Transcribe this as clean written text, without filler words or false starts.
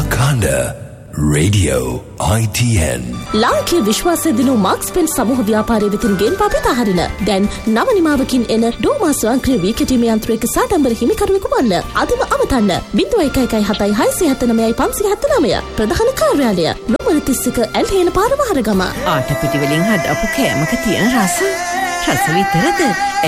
Lakanda Radio ITN ලාංකීය විශ්වාසය දිනු මාක්ස් පෙන් සමූහ ව්‍යාපාරයේ වෙතින් ගෙන්වා පිට හරින දැන් නව නිමාවකින් එන ඩෝමා ස්වයංක්‍රීය වීකටීම යන්ත්‍රයක සාඩම්බර හිමිකරුවෙකු වන්න අදම අමතන්න 01176579 ප්‍රධාන කාර්යාලය නොමල 31 ඇල්හේන පාර වහරගම ආට පිටි වලින් හදපු කෑමක තියෙන රස විතරද